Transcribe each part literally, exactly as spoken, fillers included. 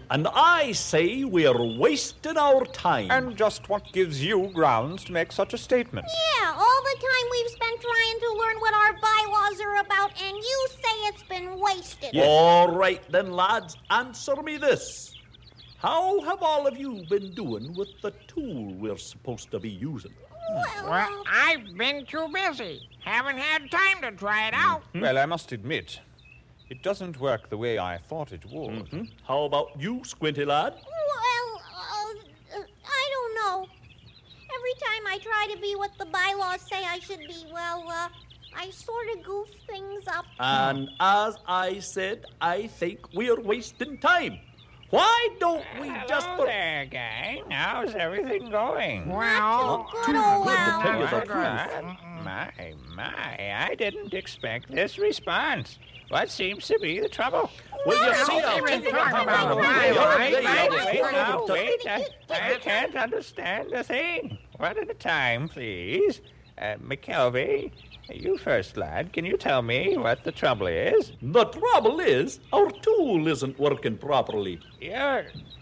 And I say we're wasting our time. And just what gives you grounds to make such a statement? Yeah, all the time we've spent trying to learn what our bylaws are about, and you say it's been wasted. Yeah. All right then, lads, answer me this. How have all of you been doing with the tool we're supposed to be using? Well, Well, I've been too busy. Haven't had time to try it out. Well, I must admit, it doesn't work the way I thought it would. Mm-hmm. How about you, Squinty lad? well, uh, uh, I don't know. Every time I try to be what the bylaws say I should be, well, uh, I sort of goof things up. And as I said, I think we're wasting time. Why don't we Hello just put... there, gang. How's everything going? Well, Not too good, too old good to Al. tell you the What? truth. My, my, I didn't expect this response. What seems to be the trouble? Well, you Well, see, I'll we've tell been you what talking happened. about The why, other why, day, why, I was wait, talking now, to- wait. I, I can't understand a thing. One at a time, please. Uh, McKelvey, you first, lad. Can you tell me what the trouble is? The trouble is, our tool isn't working properly. You're...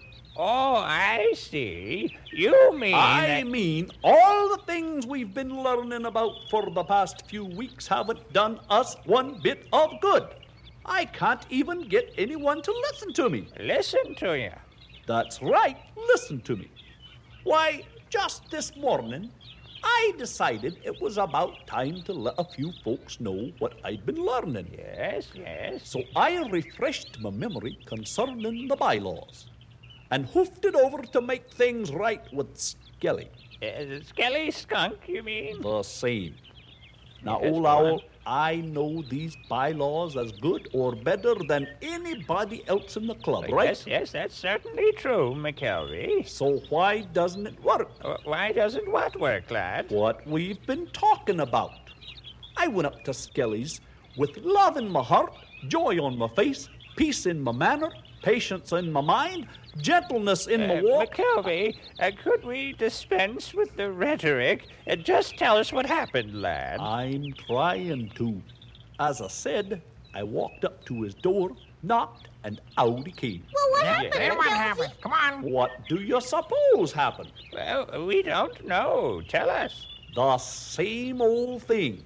Oh, I see. You mean I that... mean, all the things we've been learning about for the past few weeks haven't done us one bit of good. I can't even get anyone to listen to me. Listen to you. That's right, listen to me. Why, just this morning, I decided it was about time to let a few folks know what I'd been learning. Yes, yes. So I refreshed my memory concerning the bylaws and hoofed it over to make things right with Skelly. Uh, Skelly Skunk, you mean? The same. Now, Yes, old go on. owl, I know these bylaws as good or better than anybody else in the club, right? Yes, yes, that's certainly true, McKelvey. So why doesn't it work? Uh, Why doesn't what work, lad? What we've been talking about. I went up to Skelly's with love in my heart, joy on my face, peace in my manner, patience in my mind, gentleness in my Uh, walk. McKelvey, uh, could we dispense with the rhetoric and just tell us what happened, lad? I'm trying to. As I said, I walked up to his door, knocked, and out he came. Well, what Yeah, happened, Then what Kelsey? happened? Come on. What do you suppose happened? Well, we don't know. Tell us. The same old thing.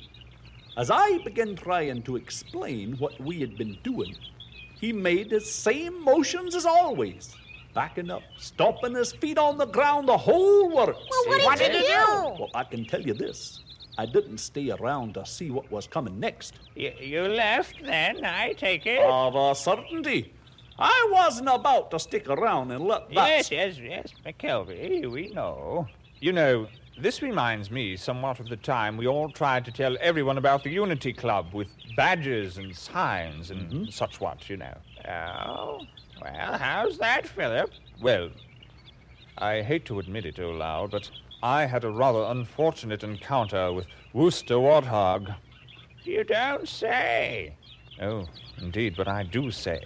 As I began trying to explain what we had been doing, he made the same motions as always. Backing up, stomping his feet on the ground, the whole works. Well, what did, What you did do? he do? Well, I can tell you this. I didn't stay around to see what was coming next. Y- you left then, I take it? Of a certainty. I wasn't about to stick around and let that... yes, yes, yes, McKelvey, we know. You know, this reminds me somewhat of the time we all tried to tell everyone about the Unity Club with badges and signs and such what, you know. Oh, well, how's that, Philip? Well, I hate to admit it, old Owl, but I had a rather unfortunate encounter with Worcester Warthog. You don't say. Oh, indeed, but I do say.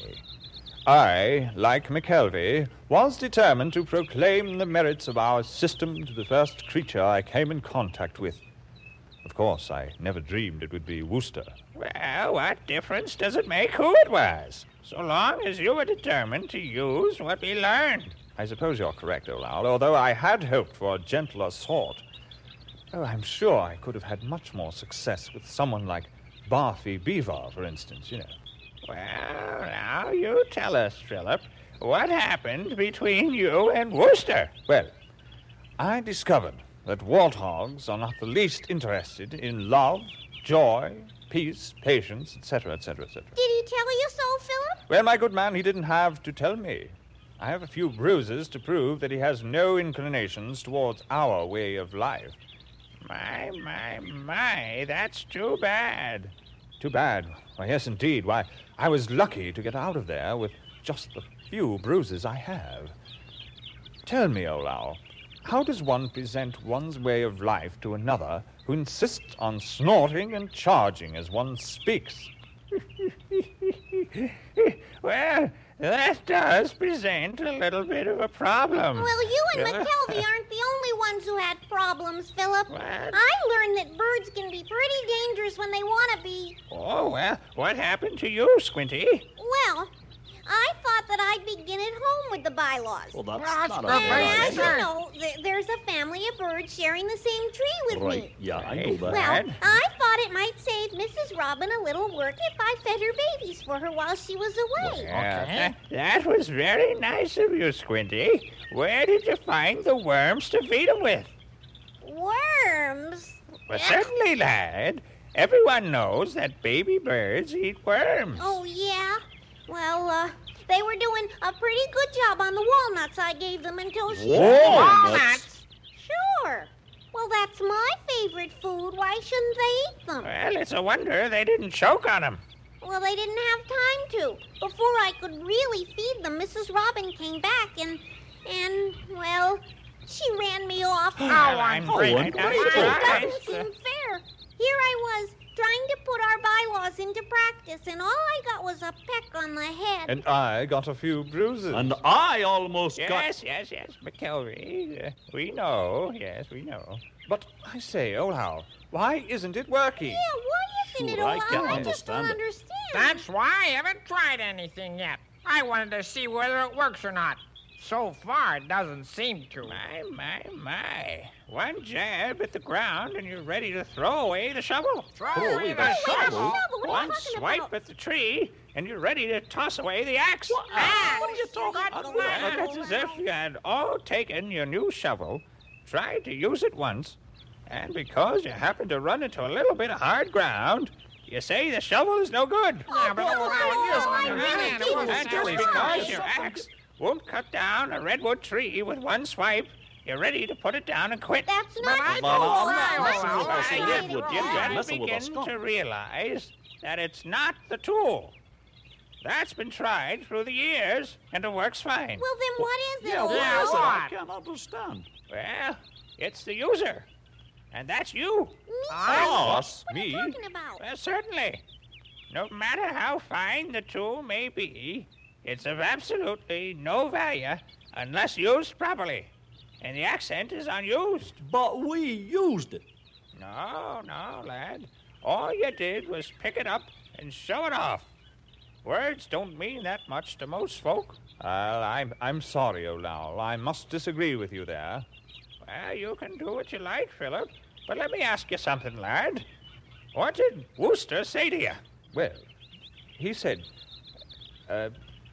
I, like McKelvey, was determined to proclaim the merits of our system to the first creature I came in contact with. Of course, I never dreamed it would be Worcester. Well, what difference does it make who it was? So long as you were determined to use what we learned. I suppose you're correct, old Owl, although I had hoped for a gentler sort. Oh, I'm sure I could have had much more success with someone like Barfy Beaver, for instance, you know. Well, now you tell us, Philip. What happened between you and Worcester? Well, I discovered that warthogs are not the least interested in love, joy, peace, patience, et cetera, et cetera, et cetera. Did he tell you so, Philip? Well, my good man, he didn't have to tell me. I have a few bruises to prove that he has no inclinations towards our way of life. My, my, my, that's too bad. Too bad. Why, yes, indeed. Why, I was lucky to get out of there with just the few bruises I have. Tell me, old owl, how does one present one's way of life to another who insists on snorting and charging as one speaks? Well, that does present a little bit of a problem. Well, you and Philip. McKelvey aren't the only ones who had problems, Philip. What? I learned that birds can be pretty dangerous when they want to be. Oh, well, what happened to you, Squinty? Well, I thought that I'd begin at home with the bylaws. Well, that's Well, not a that's And bad as idea. you know, th- there's a family of birds sharing the same tree with Right, me. yeah, I know Right. that. Well, Dad? I thought it might save Missus Robin a little work if I fed her babies for her while she was away. Yeah, Okay. that, that was very nice of you, Squinty. Where did you find the worms to feed them with? Worms? Well, certainly, lad. Everyone knows that baby birds eat worms. Oh, yeah? Well, uh, they were doing a pretty good job on the walnuts I gave them until she... Walnuts? Sure. Well, that's my favorite food. Why shouldn't they eat them? Well, it's a wonder they didn't choke on them. Well, they didn't have time to. Before I could really feed them, Missus Robin came back and, and, well, she ran me off. Oh, I'm I'm afraid Oh, I ungrateful. got It surprised. doesn't seem fair. Here I was, trying to put our bylaws into practice, and all I got was a peck on the head. And I got a few bruises. And I almost got... Yes, yes, yes, McKelvey. Uh, we know. Yes, we know. But I say, old Hal, why isn't it working? Yeah, why isn't it Sure, I allowed? can't I just don't understand it. understand. That's why I haven't tried anything yet. I wanted to see whether it works or not. So far, it doesn't seem to. My, my, my. One jab at the ground and you're ready to throw away the shovel. Throw Oh, away wait, the a shovel. shovel? What are you One talking swipe about? at the tree and you're ready to toss away the axe. Ah, What are you talking got about? the Well, land. it's as if you had all taken your new shovel, tried to use it once, and because you happened to run into a little bit of hard ground, you say the shovel is no good. Yeah, but Oh, oh, yes, oh, I oh, really man, didn't it was And just Sorry. because your axe won't cut down a redwood tree with one swipe, you're ready to put it down and quit. That's But not I true. Well, I'm not That's messing not with right. us in Right. redwood. You You're gotta messing with a begin skunk. to realize that it's not the tool. That's been tried through the years, and it works fine. Well, then what is it? Yeah, what Yeah, is it? I what? can't understand. Well, it's the user, and that's you. Me? Oh, Us? What are you Me? talking about? Well, certainly. No matter how fine the tool may be, it's of absolutely no value unless used properly. And the accent is on used. But we used it. No, no, lad. All you did was pick it up and show it off. Words don't mean that much to most folk. Well, I'm, I'm sorry, old Owl. I must disagree with you there. Well, you can do what you like, Philip. But let me ask you something, lad. What did Wooster say to you? Well, he said, uh,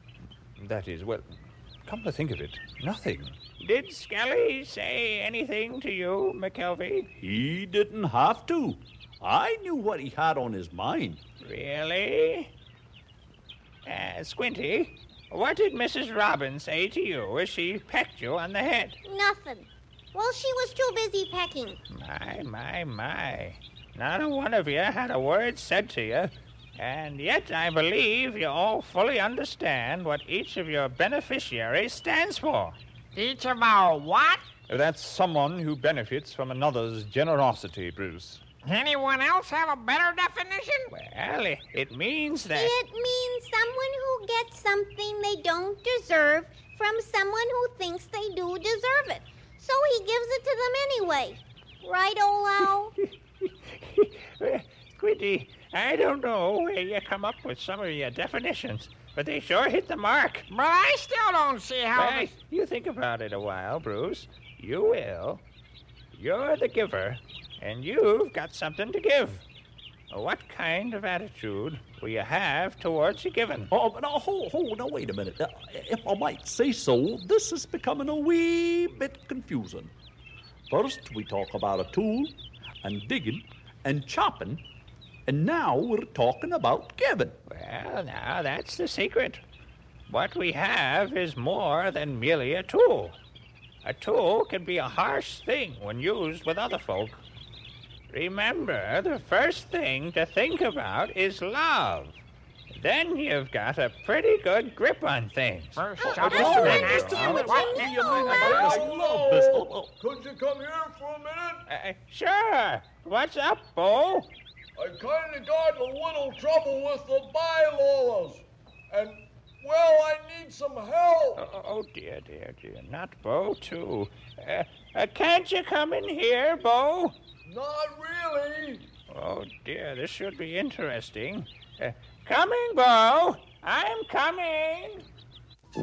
that is, well, come to think of it, nothing. Did Skelly say anything to you, McKelvey? He didn't have to. I knew what he had on his mind. Really? Uh, Squinty, what did Missus Robin say to you as she pecked you on the head? Nothing. Well, she was too busy pecking. My, my, my. Not a one of you had a word said to you, and yet I believe you all fully understand what each of your beneficiaries stands for. Each of our what? That's someone who benefits from another's generosity, Bruce. Anyone else have a better definition? Well, it, it means that... It means someone who gets something they don't deserve from someone who thinks they do deserve it. So he gives it to them anyway. Right, Olau? Squinty, I don't know where you come up with some of your definitions, but they sure hit the mark. But I still don't see how. Well, you think about it a while, Bruce. You will. You're the giver, and you've got something to give. What kind of attitude will you have towards your giving? Oh, now, hold, hold, now, wait a minute. Uh, if I might say so, this is becoming a wee bit confusing. First, we talk about a tool, and digging, and chopping, and now we're talking about giving. Well, now, that's the secret. What we have is more than merely a tool. A tool can be a harsh thing when used with other folk. Remember, the first thing to think about is love. Then you've got a pretty good grip on things. First, Oh, shot oh, is wait, the Mister man. What What? do you You know, might have Olau? I love this. Oh, oh. Could you come here for a minute? Uh, sure. What's up, Bo? I kinda got a little trouble with the bylaws. And, well, I need some help. Oh, oh dear, dear, dear. Not Bo, too. Uh, uh, can't you come in here, Bo? Not really. Oh, dear, this should be interesting. Uh, coming, Bo. I'm coming.